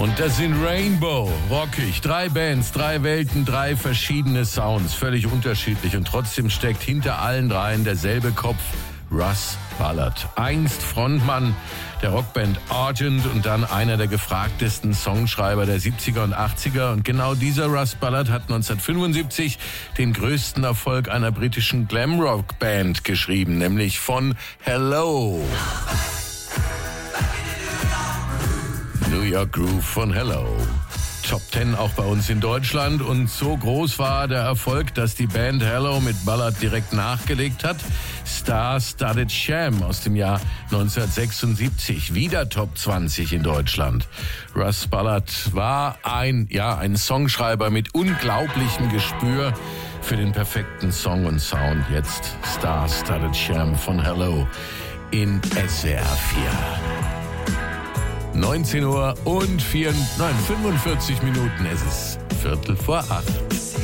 Und das sind Rainbow, rockig, 3 Bands, 3 Welten, 3 verschiedene Sounds, völlig unterschiedlich und trotzdem steckt hinter allen dreien derselbe Kopf, Russ Ballard. Einst Frontmann der Rockband Argent und dann einer der gefragtesten Songschreiber der 70er und 80er. Und genau dieser Russ Ballard hat 1975 den größten Erfolg einer britischen Glamrock-Band geschrieben, nämlich von Hello. New York Groove von Hello. Top 10 auch bei uns in Deutschland und so groß war der Erfolg, dass die Band Hello mit Ballard direkt nachgelegt hat. Star-Studded Sham aus dem Jahr 1976, wieder Top 20 in Deutschland. Russ Ballard war ein Songschreiber mit unglaublichem Gespür für den perfekten Song und Sound. Jetzt Star-Studded Sham von Hello in SWR 4. 19 Uhr und 45 Minuten, es ist 7:45.